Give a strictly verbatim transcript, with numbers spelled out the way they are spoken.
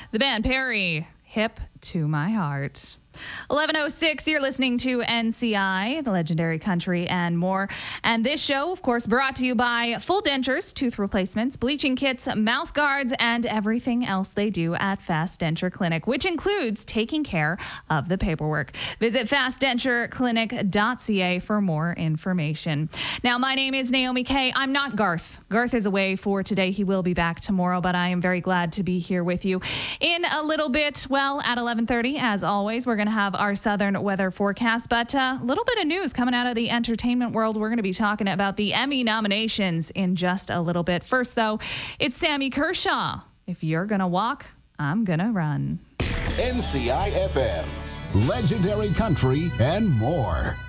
The band Perry, Hip to My Heart. eleven oh six, you're listening to N C I, the legendary country and more. And this show, of course, brought to you by Full Dentures, tooth replacements, bleaching kits, mouth guards, and everything else they do at Fast Denture Clinic, which includes taking care of the paperwork. Visit fast denture clinic dot c a for more information. Now, my name is Naomi Kay. I'm not Garth. Garth is away for today. He will be back tomorrow, but I am very glad to be here with you. In a little bit, well, at eleven thirty, as always, we're going to have our southern weather forecast, but a uh, little bit of news coming out of the entertainment world. We're going to be talking about the Emmy nominations in just a little bit. First, though, it's Sammy Kershaw. If you're going to walk, I'm going to run. N C I F M, legendary country and more.